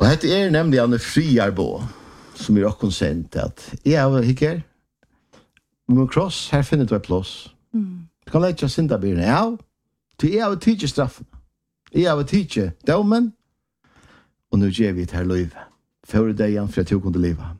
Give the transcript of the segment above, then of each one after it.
Och det är nämligen en friarbå som är också sent att jag hickar med cross här finner du ett plats. Du kan lägga synda bilen. Ja, till jag vill teacher straffen. Jag vill teacher domen. Och nu ger vi ett här liv. För det igen för att jag kunde leva.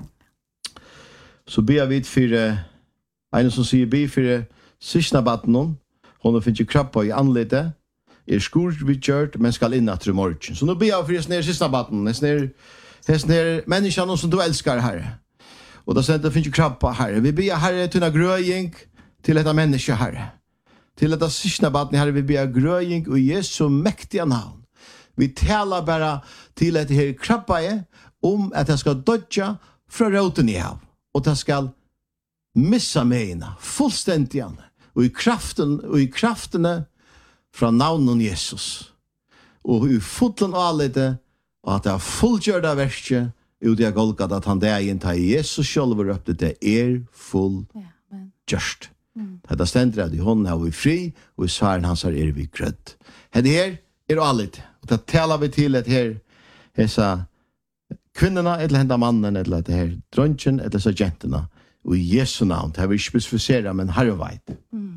Så ber vi för en som säger be för sista batten. Hon finns ju krabba i anletet. Skurd vi gjort men skal in att morgon. Så nu ber jag för snär sista batten. Snär människan som du älskar Herre. Och då sen det finns ju krabba Herre. Vi ber Herre till en gröjning till detta människa Herre. Till detta sista batten Herre vi ber gröjning och Jesu mäktiga namn. Vi talar bara till att det här krabba är om att det ska dodja från roten i hav. Och det ska missa meina fullständigt och i kraften från namnen Jesus. Och i fotlen och allete och att det har fullgjorda verset ut i Golgata att han där inte har Jesus själv upp det är full just. Det ständer att i honom är vi fri och i svaren hans är vi grödd. Det här är allete. Och det talar vi till att här dessa kvinnorna eller hända mannen eller det här dronchen eller så genterna och i Jesu namn. Det har vi specificerat men Herre vet.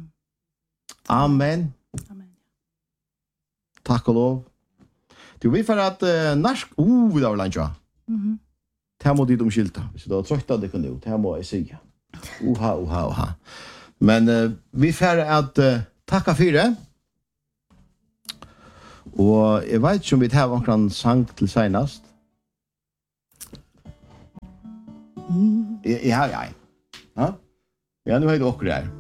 Amen. Tack och lov. Du vi för att norsk det var lancha. Det må dit skilta. Så då trötta det kan det må jag säga. Oha. Men vi för att tacka för det. Och jag vet inte om vi har någon sang till senast. Ja. Ja, nu har jag också där.